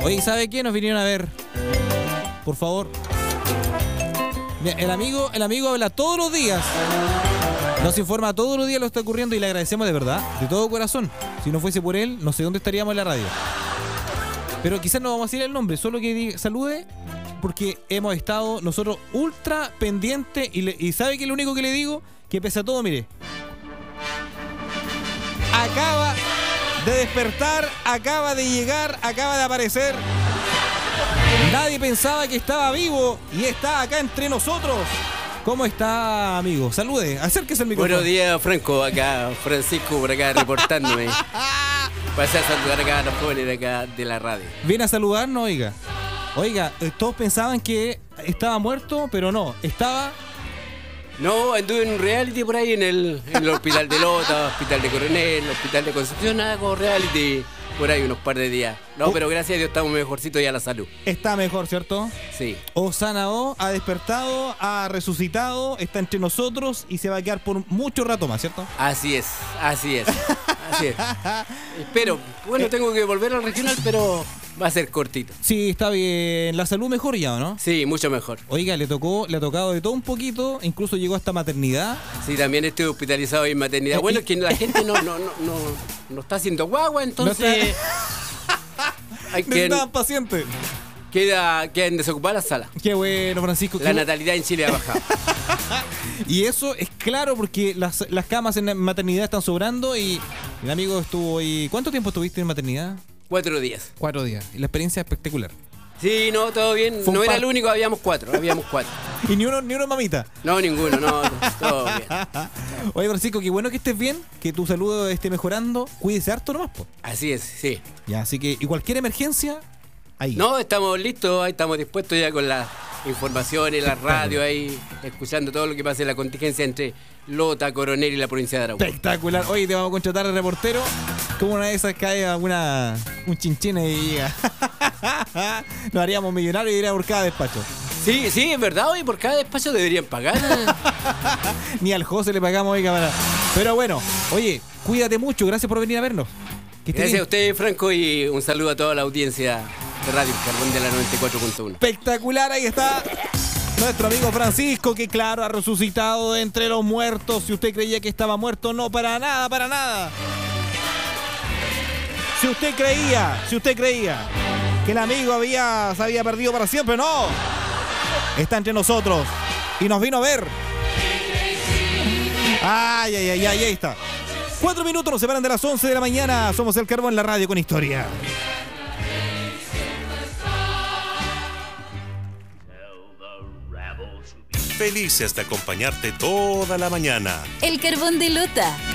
Oye, ¿sabe qué? Nos vinieron a ver. Por favor. Mira, el amigo habla todos los días. Nos informa todos los días lo que está ocurriendo y le agradecemos de verdad, de todo corazón. Si no fuese por él, no sé dónde estaríamos en la radio. Pero quizás no vamos a decir el nombre, solo que salude, porque hemos estado nosotros ultra pendientes y ¿sabe qué es lo único que le digo? Que pese a todo, mire, acaba de despertar, acaba de llegar, acaba de aparecer. Nadie pensaba que estaba vivo y está acá entre nosotros. ¿Cómo está, amigo? Salude, acérquese al micrófono. Buenos días, Franco, acá Francisco por acá reportándome. Pasé a saludar acá a los jóvenes de acá de la radio. Viene a saludarnos, oiga. Oiga, todos pensaban que estaba muerto, pero no, estaba... No, anduve en un reality por ahí en el hospital de Lota, hospital de Coronel, hospital de Concepción, hago reality por ahí unos par de días. No, pero gracias a Dios estamos mejorcito ya la salud. Está mejor, ¿cierto? Sí. Osana O ha despertado, ha resucitado, está entre nosotros y se va a quedar por mucho rato más, ¿cierto? Así es, así es, así es. Espero, bueno, tengo que volver al regional, pero va a ser cortito. Sí, está bien. La salud mejor ya, ¿o no? Sí, mucho mejor. Oiga, le ha tocado de todo un poquito, incluso llegó hasta maternidad. Sí, también estoy hospitalizado en maternidad. Bueno, es que la gente no está haciendo guagua, entonces... Hay que... Necesitaban pacientes. Quedan desocupadas las salas. Qué bueno, Francisco. La natalidad en Chile ha bajado. Y eso es claro porque las camas en maternidad están sobrando y el amigo estuvo ahí. ¿Cuánto tiempo estuviste en maternidad? 4 días. 4 días. Y la experiencia es espectacular. Sí, no, todo bien. No era el único, habíamos 4. ¿Y ni uno mamita? No, ninguno, no, todo bien. Oye, Francisco, qué bueno que estés bien, que tu salud esté mejorando. Cuídese harto nomás, po. Así es, sí. Ya, así que, y cualquier emergencia, ahí. No, estamos listos, ahí estamos dispuestos ya con las informaciones, la radio, ahí, escuchando todo lo que pasa en la contingencia entre Lota, Coronel y la provincia de Arauco. Espectacular. Oye, te vamos a contratar de reportero. Como una de esas cae un chinchín y llega. Nos haríamos millonarios y iría por cada despacho. Sí, es verdad, hoy por cada despacho deberían pagar. Ni al José le pagamos, oiga, para... Pero bueno, oye, cuídate mucho, gracias por venir a vernos. Gracias a usted, Franco, y un saludo a toda la audiencia de Radio Carbón de la 94.1. Espectacular, ahí está nuestro amigo Francisco, que claro, ha resucitado de entre los muertos. Si usted creía que estaba muerto, no, para nada, para nada. Si usted creía que el amigo se había perdido para siempre, no. Está entre nosotros y nos vino a ver. Ay, ahí está. 4 minutos nos separan de las 11 de la mañana. Somos El Carbón, la radio con historia. Felices de acompañarte toda la mañana. El Carbón de Lota.